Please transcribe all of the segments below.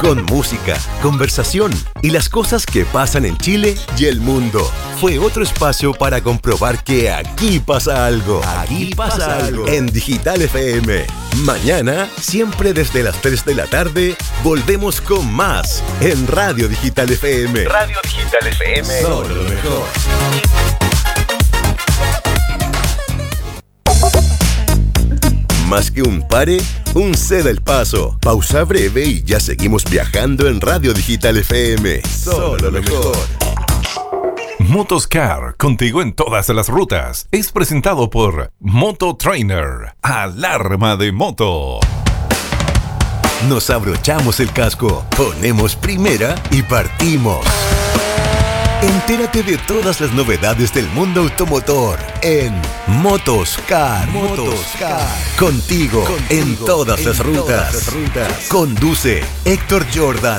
con música, conversación y las cosas que pasan en Chile y el mundo. Fue otro espacio para comprobar que aquí pasa algo. Aquí pasa algo. En Digital FM. Mañana, siempre desde las 3 de la tarde, volvemos con más en Radio Digital FM. Radio Digital FM. Solo lo mejor. Más que un pare, un ceda el paso. Pausa breve y ya seguimos viajando en Radio Digital FM. Solo lo mejor. Motoscar, contigo en todas las rutas. Es presentado por Moto Trainer. Alarma de moto. Nos abrochamos el casco, ponemos primera y partimos. Entérate de todas las novedades del mundo automotor en Motoscar. Contigo en todas las rutas. Conduce Héctor Jordan.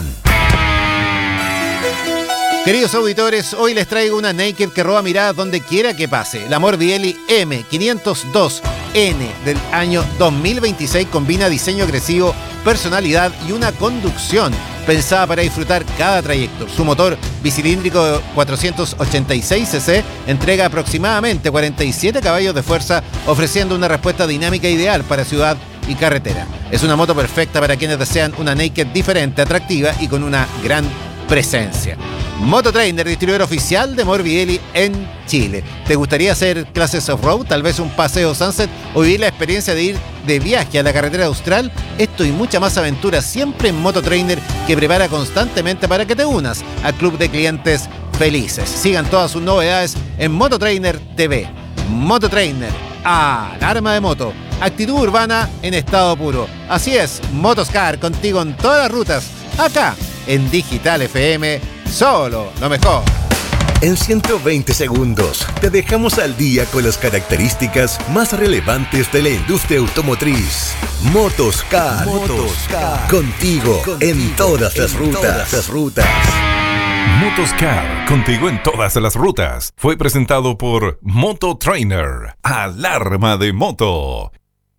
Queridos auditores, hoy les traigo una Naked que roba miradas donde quiera que pase. La Morbidelli M502N del año 2026 combina diseño agresivo, personalidad y una conducción pensada para disfrutar cada trayecto. Su motor bicilíndrico de 486 cc entrega aproximadamente 47 caballos de fuerza, ofreciendo una respuesta dinámica ideal para ciudad y carretera. Es una moto perfecta para quienes desean una Naked diferente, atractiva y con una gran presencia. Moto Trainer, distribuidor oficial de Morbidelli en Chile. ¿Te gustaría hacer clases off-road? Tal vez un paseo sunset o vivir la experiencia de ir de viaje a la carretera austral. Esto y mucha más aventura siempre en Moto Trainer, que prepara constantemente para que te unas al club de clientes felices. Sigan todas sus novedades en Moto Trainer TV. Moto Trainer, alarma de moto. Actitud urbana en estado puro. Así es, Motoscar, contigo en todas las rutas. Acá en Digital FM, solo lo mejor. En 120 segundos te dejamos al día con las características más relevantes de la industria automotriz. Motoscar. Contigo en todas las rutas. Motoscar, contigo en todas las rutas. Fue presentado por Moto Trainer. Alarma de moto.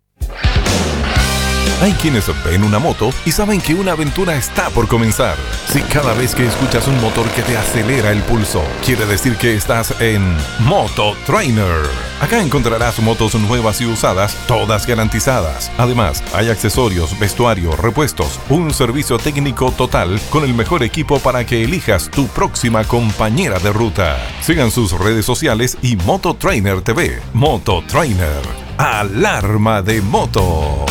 Hay quienes ven una moto y saben que una aventura está por comenzar. Si cada vez que escuchas un motor que te acelera el pulso, quiere decir que estás en Moto Trainer. Acá encontrarás motos nuevas y usadas, todas garantizadas. Además, hay accesorios, vestuario, repuestos, un servicio técnico total con el mejor equipo para que elijas tu próxima compañera de ruta. Sigan sus redes sociales y Moto Trainer TV. Moto Trainer. Alarma de moto.